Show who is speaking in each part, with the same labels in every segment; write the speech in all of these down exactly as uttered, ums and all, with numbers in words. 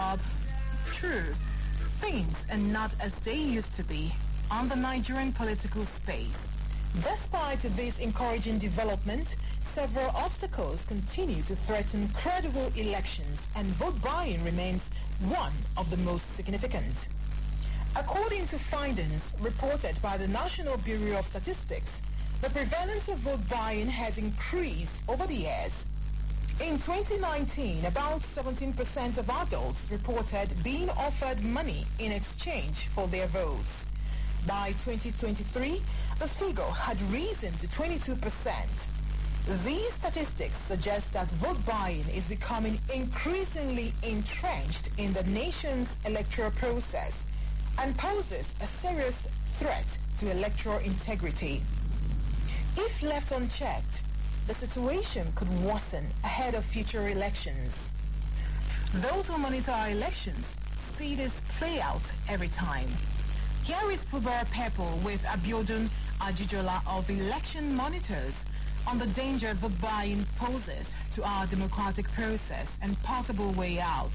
Speaker 1: job. True, things are not as they used to be on the Nigerian political space. Despite this encouraging development, several obstacles continue to threaten credible elections, and vote buying remains one of the most significant. According to findings reported by the National Bureau of Statistics, the prevalence of vote buying has increased over the years. In twenty nineteen, about seventeen percent of adults reported being offered money in exchange for their votes. By twenty twenty-three, the figure had risen to twenty-two percent. These statistics suggest that vote buying is becoming increasingly entrenched in the nation's electoral process and poses a serious threat to electoral integrity. If left unchecked, the situation could worsen ahead of future elections. Those who monitor our elections see this play out every time. Here is Pubara Pepple with Abiodun Ajijola of Election Monitors on the danger vote buying poses to our democratic process and possible way out.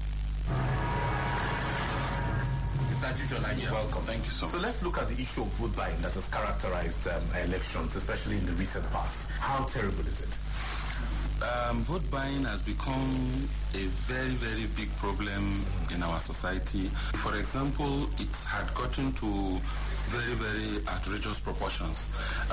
Speaker 2: Mister Ajijola, you're welcome.
Speaker 3: Thank you so much.
Speaker 2: So let's look at the issue of vote buying that has characterized um, elections, especially in the recent past. How terrible is it?
Speaker 3: Um, vote buying has become a very, very big problem in our society. For example, it had gotten to very, very outrageous proportions.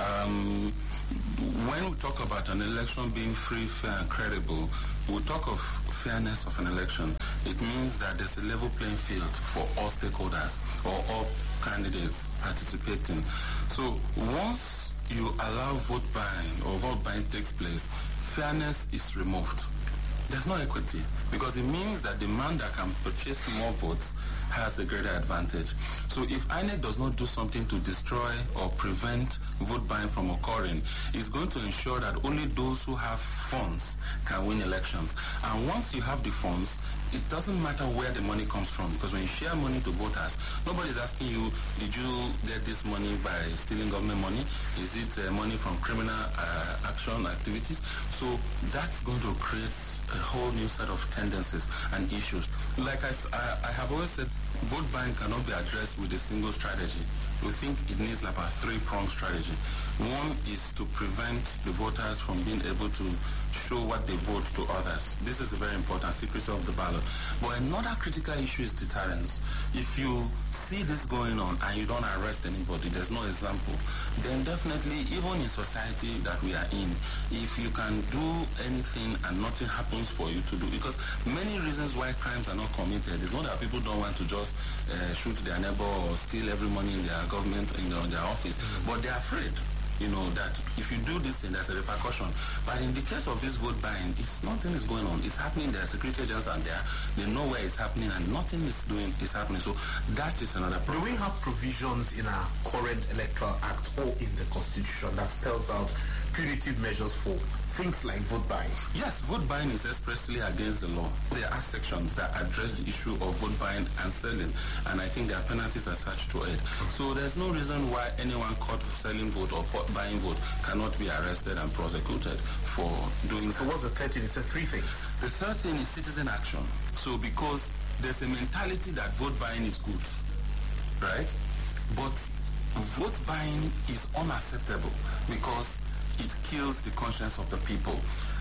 Speaker 3: Um, when we talk about an election being free, fair, and credible, we talk of fairness of an election. It means that there's a level playing field for all stakeholders or all candidates participating. So once you allow vote buying or vote buying takes place, fairness is removed. There's no equity because it means that the man that can purchase more votes has a greater advantage. So if I N E C does not do something to destroy or prevent vote buying from occurring, it's going to ensure that only those who have funds can win elections. And once you have the funds, it doesn't matter where the money comes from, because when you share money to voters, nobody's asking you, did you get this money by stealing government money? Is it uh, money from criminal uh, action activities? So that's going to create a whole new set of tendencies and issues. Like I, I, I have always said, vote buying cannot be addressed with a single strategy. We think it needs like a three-pronged strategy. One is to prevent the voters from being able to show what they vote to others. This is very important, secrecy of the ballot. But another critical issue is deterrence. If you see this going on and you don't arrest anybody, there's no example, then definitely, even in society that we are in, if you can do anything and nothing happens for you to do, because many reasons why crimes are not committed is not that people don't want to just uh, shoot their neighbor or steal every money in their government, in their, in their office, mm-hmm. but they're afraid. You know, that if you do this thing, there's a repercussion. But in the case of this vote buying, it's nothing is going on. It's happening. There are security agents and there. They know where it's happening and nothing is doing is happening. So that is another problem.
Speaker 2: Do we have provisions in our current electoral act or in the constitution that spells out punitive measures for things like vote buying?
Speaker 3: Yes, vote buying is expressly against the law. There are sections that address the issue of vote buying and selling, and I think there are penalties attached to it. So there's no reason why anyone caught selling vote or buying vote cannot be arrested and prosecuted for doing
Speaker 2: so. So what's the third thing? It's three things.
Speaker 3: The third thing is citizen action. So because there's a mentality that vote buying is good, right? But vote buying is unacceptable because it kills the conscience of the people.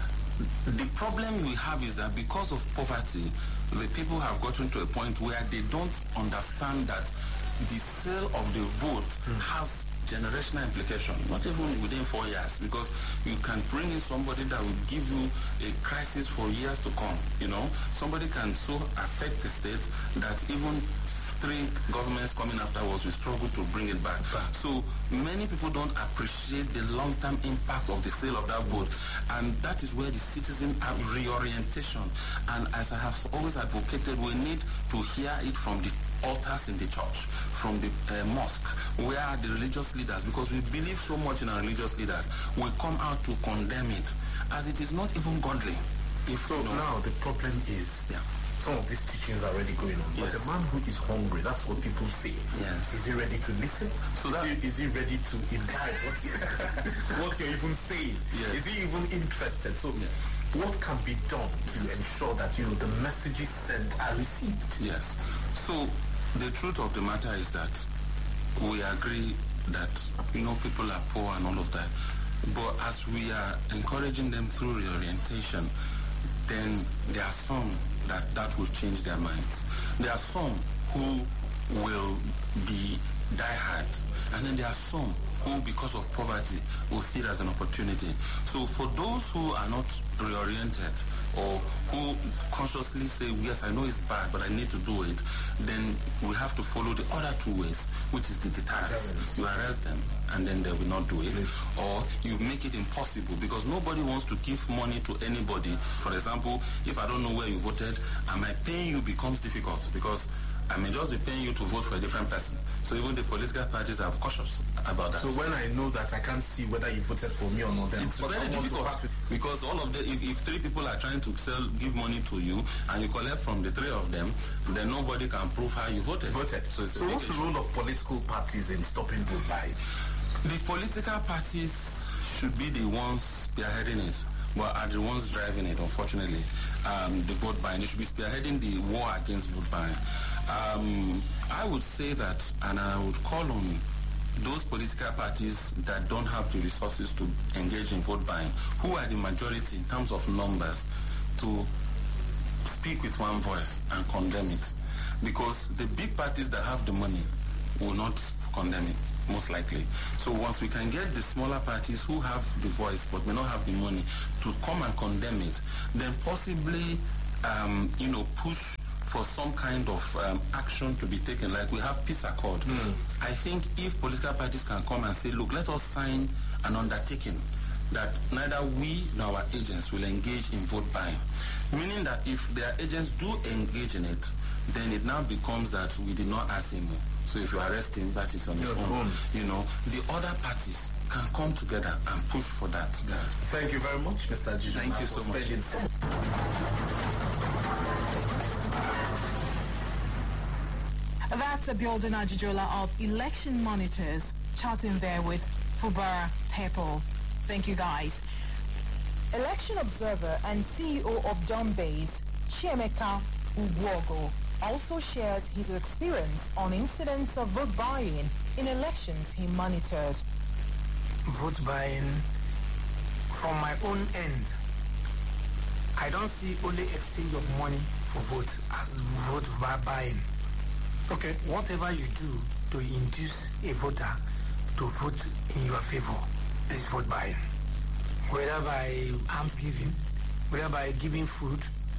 Speaker 3: The problem we have is that because of poverty, the people have gotten to a point where they don't understand that the sale of the vote mm. has generational implication, not even within four years, because you can bring in somebody that will give you a crisis for years to come. You know, somebody can so affect the state that even three governments coming afterwards will struggle to bring it back. So many people don't appreciate the long-term impact of the sale of that vote, and that is where the citizen have reorientation. And as I have always advocated, we need to hear it from the altars in the church, from the uh, mosque, where the religious leaders, because we believe so much in our religious leaders, will come out to condemn it, as it is not even godly.
Speaker 2: If so, you know, now the problem is, yeah, some of these teachings are already going on. Yes. But a man who is hungry, that's what people say.
Speaker 3: Yes.
Speaker 2: Is he ready to listen? So is, that, he, is he ready to imbibe what, what you're even saying?
Speaker 3: Yes.
Speaker 2: Is he even interested? So yeah. what can be done to ensure that, you know, the messages sent are received?
Speaker 3: Yes. So the truth of the matter is that we agree that, you know, people are poor and all of that. But as we are encouraging them through reorientation, then there are some that that will change their minds. There are some who will be diehard, and then there are some who, because of poverty, will see it as an opportunity. So for those who are not reoriented, or who consciously say, yes, I know it's bad, but I need to do it, then we have to follow the other two ways, which is the deterrence. You arrest them, and then they will not do it. Or you make it impossible, because nobody wants to give money to anybody. For example, if I don't know where you voted, and my paying you becomes difficult, because I may just be paying you to vote for a different person. So even the political parties are cautious about that.
Speaker 2: So when I know that I can't see whether you voted for me or not, then
Speaker 3: it's very difficult, because all of the, if, if three people are trying to sell, give money to you, and you collect from the three of them, then nobody can prove how you voted.
Speaker 2: Voted. So, so what's the role of political parties in stopping vote buying?
Speaker 3: The political parties should be the ones spearheading it, but are the ones driving it, unfortunately. Um, the vote buying, they should be spearheading the war against vote buying. Um, I would say that, and I would call on those political parties that don't have the resources to engage in vote buying, who are the majority in terms of numbers, to speak with one voice and condemn it. Because the big parties that have the money will not condemn it, most likely. So once we can get the smaller parties who have the voice but may not have the money to come and condemn it, then possibly, um, you know, push for some kind of um, action to be taken, like we have peace accord. Mm. I think if political parties can come and say, look, let us sign an undertaking that neither we nor our agents will engage in vote buying. Meaning that if their agents do engage in it, then it now becomes that we did not ask him. So if you arrest him, that is on his own. own. You know, the other parties can come together and push for that.
Speaker 2: Yeah. Thank you very much, Mister Jijoma.
Speaker 3: Thank you so much.
Speaker 1: That's Abiodun Ajijola of Election Monitors, chatting there with Fubara Pepple. Thank you, guys. Election observer and C E O of Donbase, Chiemeka Ugwogo, also shares his experience on incidents of vote buying in elections he monitored.
Speaker 4: Vote buying, from my own end, I don't see only exchange of money for votes as vote buying. Okay. Whatever you do to induce a voter to vote in your favor is vote buying. Whether by arms giving, whether by giving food,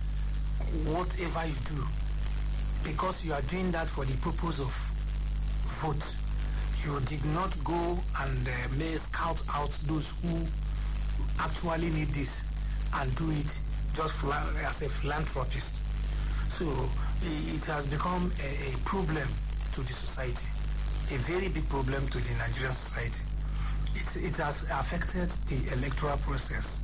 Speaker 4: whatever you do, because you are doing that for the purpose of vote, you did not go and uh, may scout out those who actually need this and do it just for, as a philanthropist. So it has become a, a problem to the society, a very big problem to the Nigerian society. It, it has affected the electoral process.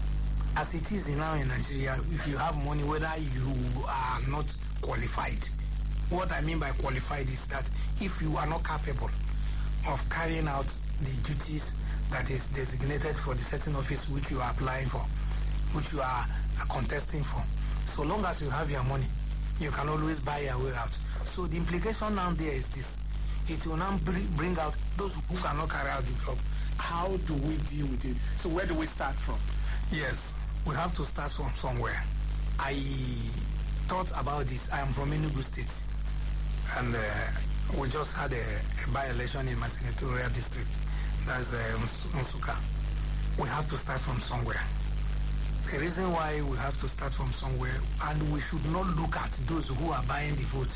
Speaker 4: As it is now in Nigeria, if you have money, whether you are not qualified. What I mean by qualified is that if you are not capable of carrying out the duties that is designated for the certain office which you are applying for, which you are contesting for, so long as you have your money, you can always buy your way out. So the implication now there is this. It will now bring out those who cannot carry out the job.
Speaker 5: How do we deal with it? So where do we start from?
Speaker 4: Yes, we have to start from somewhere. I thought about this. I am from Enugu State, and uh, we just had a, a by-election in my senatorial district. That's uh, Nsukka. We have to start from somewhere. The reason why we have to start from somewhere, and we should not look at those who are buying the vote.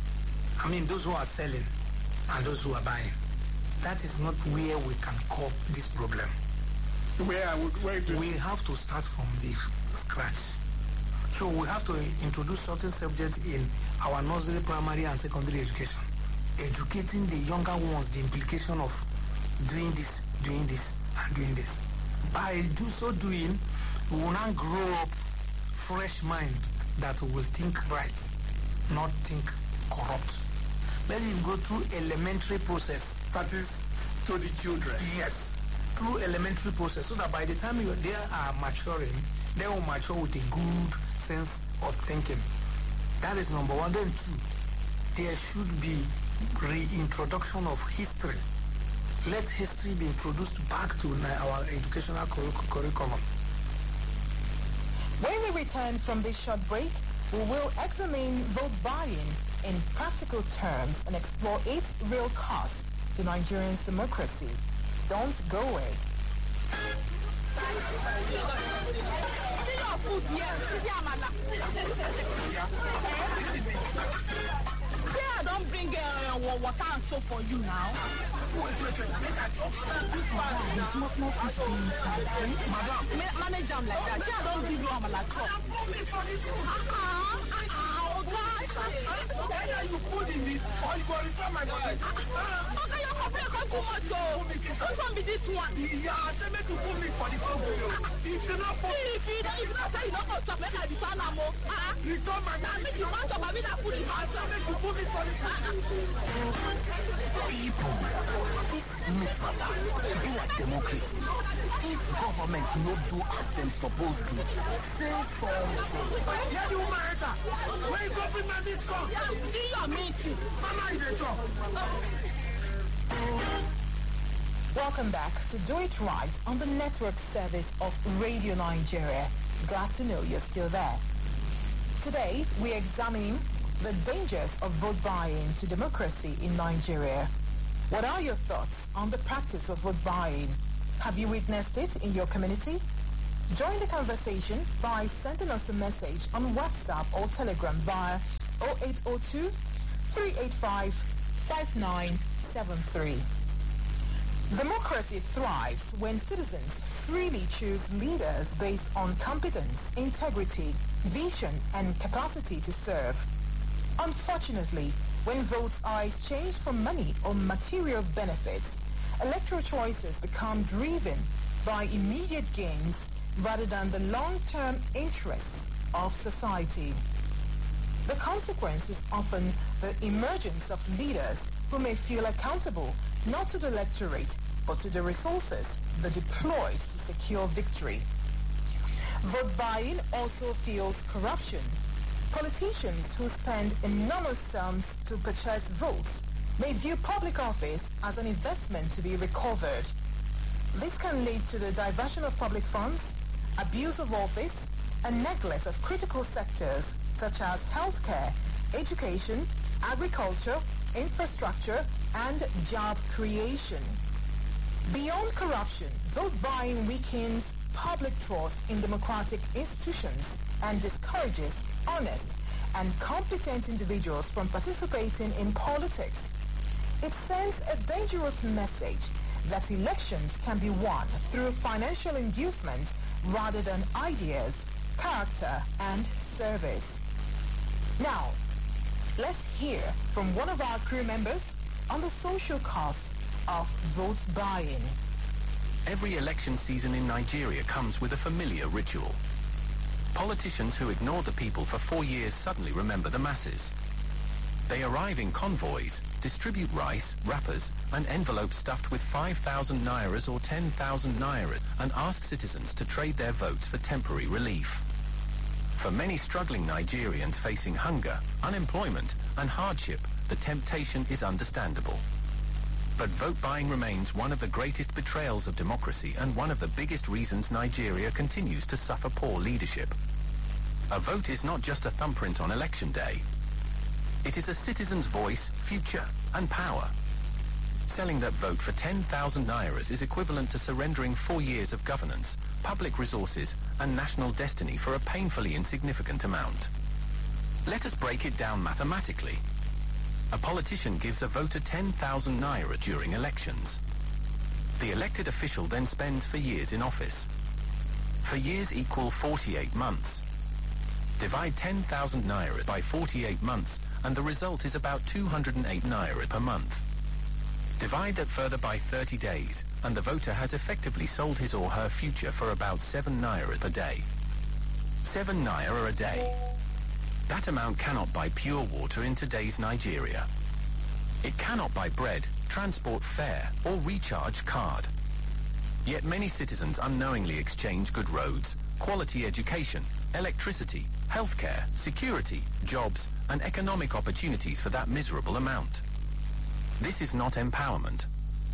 Speaker 4: I mean, those who are selling and those who are buying. That is not where we can cope this problem.
Speaker 5: Where, where do
Speaker 4: we have to start from the scratch. So we have to introduce certain subjects in our nursery, primary, and secondary education, educating the younger ones the implication of doing this, doing this, and doing this. By do so doing, we will now grow up fresh mind that will think right, not think corrupt. Let him go through elementary process.
Speaker 5: That is to the children.
Speaker 4: Yes, through elementary process, so that by the time you, they are maturing, they will mature with a good sense of thinking. That is number one. Then two, there should be reintroduction of history. Let history be introduced back to our educational curriculum.
Speaker 1: When we return from this short break, we will examine vote buying in practical terms and explore its real cost to Nigerians' democracy. Don't go away.
Speaker 6: Yeah, don't bring uh, water and soap for you now.
Speaker 5: Wait, wait, wait. Make a job.
Speaker 6: Small, small fish inside. Madam. Ma- manage them like that. Yeah, don't give you a malachop.
Speaker 5: I'm coming for this one.
Speaker 6: Uh-uh. Uh-uh.
Speaker 5: Either you put in it or you go return my money. Uh,
Speaker 6: Okay, you're complaining too much. Oh. Which one be this one?
Speaker 5: yeah, I say make you put me for the food. If you not put
Speaker 6: If you don't, if you not say you don't go chop, make I return them. Oh. Uh-uh.
Speaker 5: return my
Speaker 6: Now
Speaker 5: money.
Speaker 6: make you want chop, I mean that food is
Speaker 5: I
Speaker 6: hot.
Speaker 5: say make you put me for the food.
Speaker 7: People, this myth matter. It be like democracy. If government no do as them supposed to, say something.
Speaker 5: Yeah, the woman enter. Where you go bring my meat come?
Speaker 6: See your meeting.
Speaker 5: Mama is a job.
Speaker 1: Welcome back to Do It Right on the network service of Radio Nigeria. Glad to know you're still there. Today, we're examining the dangers of vote buying to democracy in Nigeria. What are your thoughts on the practice of vote buying? Have you witnessed it in your community? Join the conversation by sending us a message on WhatsApp or Telegram via oh eight oh two, three eight five, five nine seven three. Democracy thrives when citizens freely choose leaders based on competence, integrity, vision, and capacity to serve. Unfortunately, when votes are exchanged for money or material benefits, electoral choices become driven by immediate gains rather than the long-term interests of society. The consequence is often the emergence of leaders who may feel accountable not to the electorate, but to the resources they deployed to secure victory. Vote buying also fuels corruption. Politicians who spend enormous sums to purchase votes may view public office as an investment to be recovered. This can lead to the diversion of public funds, abuse of office, and neglect of critical sectors such as healthcare, education, agriculture, infrastructure, and job creation. Beyond corruption, vote buying weakens public trust in democratic institutions and discourages honest and competent individuals from participating in politics. It sends a dangerous message that elections can be won through financial inducement rather than ideas, character, and service. Now, let's hear from one of our crew members on the social costs of vote buying.
Speaker 8: Every election season in Nigeria comes with a familiar ritual. Politicians who ignore the people for four years suddenly remember the masses. They arrive in convoys, distribute rice, wrappers, and envelopes stuffed with five thousand nairas or ten thousand nairas and ask citizens to trade their votes for temporary relief. For many struggling Nigerians facing hunger, unemployment, and hardship, the temptation is understandable. But vote buying remains one of the greatest betrayals of democracy and one of the biggest reasons Nigeria continues to suffer poor leadership. A vote is not just a thumbprint on election day. It is a citizen's voice, future, and power. Selling that vote for ten thousand nairas is equivalent to surrendering four years of governance, public resources, and national destiny for a painfully insignificant amount. Let us break it down mathematically. A politician gives a voter ten thousand naira during elections. The elected official then spends for years in office. For years equal forty-eight months. Divide ten thousand naira by forty-eight months and the result is about two hundred eight naira per month. Divide that further by thirty days and the voter has effectively sold his or her future for about seven naira per day. seven naira a day. That amount cannot buy pure water in today's Nigeria. It cannot buy bread, transport fare, or recharge card. Yet many citizens unknowingly exchange good roads, quality education, electricity, healthcare, security, jobs, and economic opportunities for that miserable amount. This is not empowerment.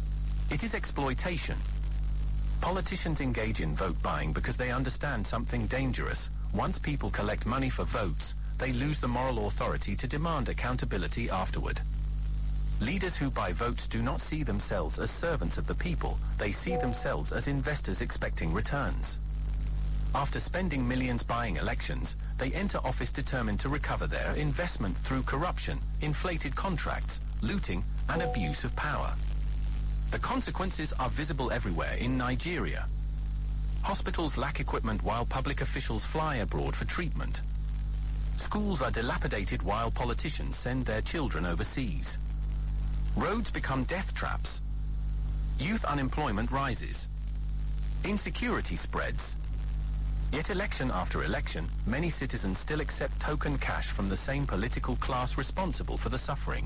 Speaker 8: It is exploitation. Politicians engage in vote buying because they understand something dangerous. Once people collect money for votes, they lose the moral authority to demand accountability afterward. Leaders who buy votes do not see themselves as servants of the people. They see themselves as investors expecting returns. After spending millions buying elections, they enter office determined to recover their investment through corruption, inflated contracts, looting, and abuse of power. The consequences are visible everywhere in Nigeria. Hospitals lack equipment while public officials fly abroad for treatment. Schools are dilapidated while politicians send their children overseas. Roads become death traps. Youth unemployment rises. Insecurity spreads. Yet election after election, many citizens still accept token cash from the same political class responsible for the suffering.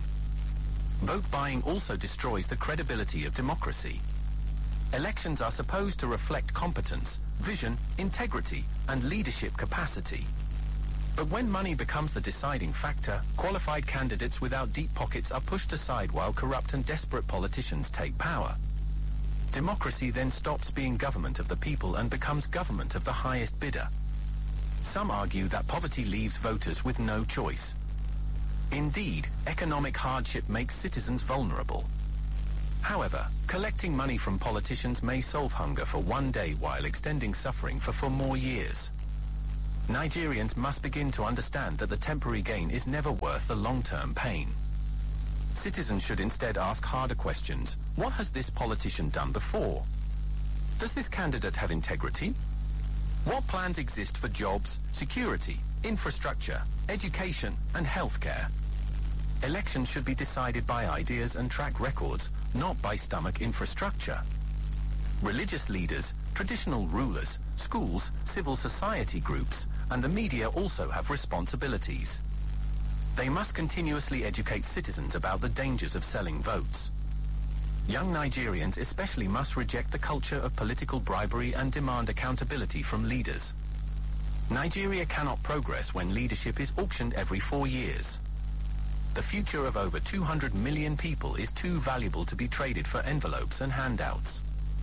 Speaker 8: Vote buying also destroys the credibility of democracy. Elections are supposed to reflect competence, vision, integrity, and leadership capacity. But when money becomes the deciding factor, qualified candidates without deep pockets are pushed aside while corrupt and desperate politicians take power. Democracy then stops being government of the people and becomes government of the highest bidder. Some argue that poverty leaves voters with no choice. Indeed, economic hardship makes citizens vulnerable. However, collecting money from politicians may solve hunger for one day while extending suffering for four more years. Nigerians must begin to understand that the temporary gain is never worth the long-term pain. Citizens should instead ask harder questions. What has this politician done before? Does this candidate have integrity? What plans exist for jobs, security, infrastructure, education, and healthcare? Elections should be decided by ideas and track records, not by stomach infrastructure. Religious leaders, traditional rulers, schools, civil society groups, and the media also have responsibilities. They must continuously educate citizens about the dangers of selling votes. Young Nigerians especially must reject the culture of political bribery and demand accountability from leaders. Nigeria cannot progress when leadership is auctioned every four years. The future of over two hundred million people is too valuable to be traded for envelopes and handouts.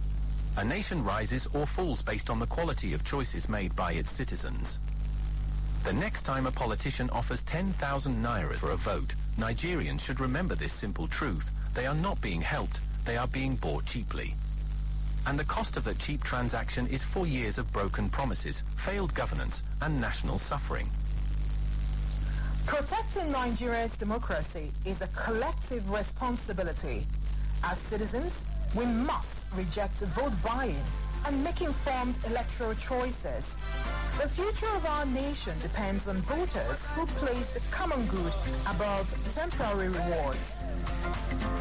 Speaker 8: A nation rises or falls based on the quality of choices made by its citizens. The next time a politician offers ten thousand naira for a vote, Nigerians should remember this simple truth. They are not being helped, they are being bought cheaply. And the cost of that cheap transaction is four years of broken promises, failed governance, and national suffering.
Speaker 1: Protecting Nigeria's democracy is a collective responsibility. As citizens, we must reject vote buying and make informed electoral choices. The future of our nation depends on voters who place the common good above temporary rewards.